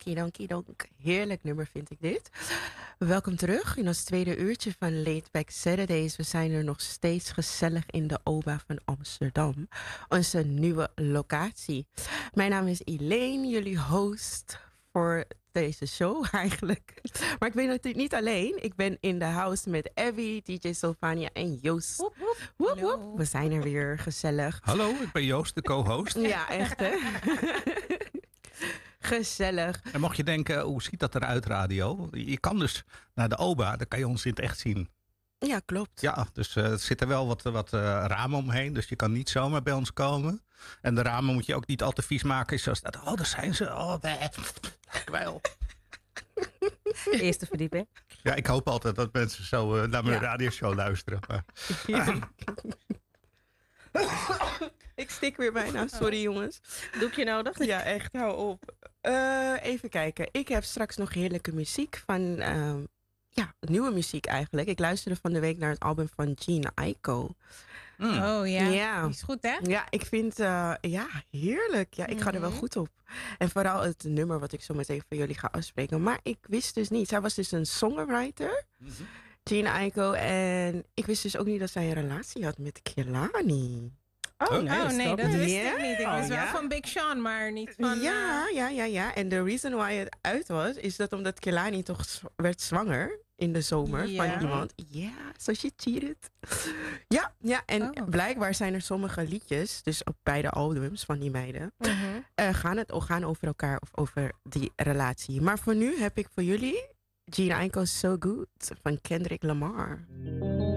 Donk. Heerlijk nummer vind ik dit. Welkom terug in ons tweede uurtje van Late Back Saturdays. We zijn er nog steeds gezellig in de OBA van Amsterdam. Onze nieuwe locatie. Mijn naam is Elaine, jullie host voor deze show eigenlijk. Maar ik ben natuurlijk niet alleen. Ik ben in de house met Abby, DJ Sylvania en Joost. Woep, woep. Woep, woep. We zijn er weer gezellig. Hallo, ik ben Joost, de co-host. Ja, echt hè? Gezellig. En mocht je denken, hoe ziet dat eruit, radio? Je kan dus naar de OBA, dan kan je ons in het echt zien. Ja, klopt. Ja, dus er zitten wel wat ramen omheen, dus je kan niet zomaar bij ons komen. En de ramen moet je ook niet al te vies maken. Zoals dat, oh, daar zijn ze. Oh, kwijl. Eerste verdieping. Ja, ik hoop altijd dat mensen zo naar mijn Ja. radioshow luisteren. Maar, Ik stik weer bijna. Sorry jongens. Doekje nodig? Ja, echt. Hou op. Even kijken. Ik heb straks nog heerlijke muziek van... nieuwe muziek eigenlijk. Ik luisterde van de week naar het album van Gene Aiko. Oh ja. Ja. Die is goed, hè? Ja, ik vind... heerlijk. Ja, ik ga er wel goed op. En vooral het nummer wat ik zo meteen voor jullie ga afspreken. Maar ik wist dus niet. Zij was dus een songwriter. Gene Aiko. En ik wist dus ook niet dat zij een relatie had met Kehlani. Oh, Oh nee, dat wist Ja. ik niet. Ik wist Oh, wel ja? van Big Sean, maar niet van... Ja. En de reason why het uit was, is dat omdat Kehlani toch werd zwanger in de zomer Ja. van iemand. Ja, so she cheated. Ja, en Oh. blijkbaar zijn er sommige liedjes, dus op beide albums van die meiden, gaan over elkaar of over die relatie. Maar voor nu heb ik voor jullie Gene Aiko's So Good van Kendrick Lamar.